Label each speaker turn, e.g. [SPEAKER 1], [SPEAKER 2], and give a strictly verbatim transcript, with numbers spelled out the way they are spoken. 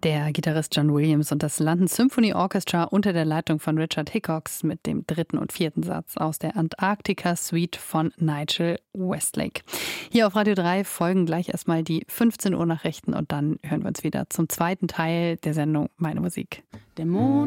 [SPEAKER 1] Der Gitarrist John Williams und das London Symphony Orchestra unter der Leitung von Richard Hickox mit dem dritten und vierten Satz aus der Antarctica-Suite von Nigel Westlake. Hier auf Radio drei folgen gleich erstmal die fünfzehn Uhr Nachrichten und dann hören wir uns wieder zum zweiten Teil der Sendung Meine Musik.
[SPEAKER 2] Der Mond